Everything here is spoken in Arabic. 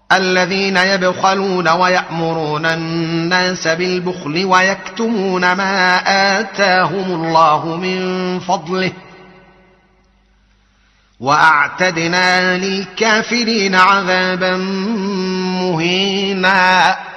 الذين يبخلون ويأمرون الناس بالبخل ويكتمون ما آتاهم الله من فضله وأعتدنا للكافرين عذابا مهينا.